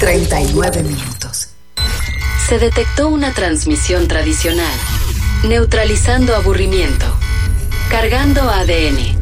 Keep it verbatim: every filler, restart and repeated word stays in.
treinta y nueve minutos. Se detectó una transmisión tradicional, neutralizando aburrimiento, cargando A D N,